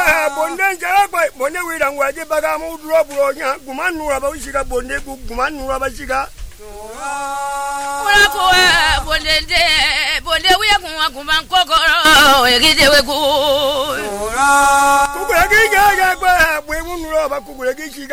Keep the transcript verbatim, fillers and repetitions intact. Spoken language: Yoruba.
bonde jara kwa bonde wira ngwaje baga mu duro buro nya gumanura ba ushika bonde gumanura ba shika ora ko bonde de bonde wiya kunwa kuman kokoro egidewe ku ora kugurege ga ga kwa bwe munura ba kugurege shika